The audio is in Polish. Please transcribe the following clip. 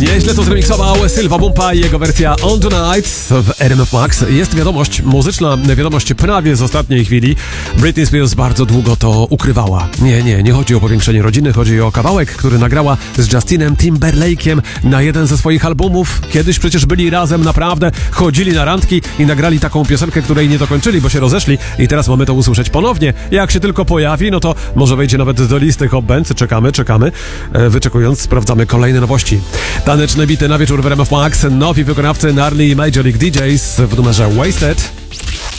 Nieźle to zremiksował Sylva Bumpa i jego wersja On Tonight w RMF Max. Jest wiadomość, muzyczna wiadomość prawie z ostatniej chwili. Britney Spears bardzo długo to ukrywała. Nie chodzi o powiększenie rodziny, chodzi o kawałek, który nagrała z Justinem Timberlake'iem na jeden ze swoich albumów. Kiedyś przecież byli razem, naprawdę chodzili na randki i nagrali taką piosenkę, której nie dokończyli, bo się rozeszli i teraz mamy to usłyszeć ponownie. Jak się tylko pojawi, no to może wejdzie nawet do listy Hot Bands. Czekamy. Wyczekując, sprawdzamy kolejne nowości. Taneczne bity na wieczór w RMF Max. Nowi wykonawcy Gnarly i Major League DJs w numerze Wasted.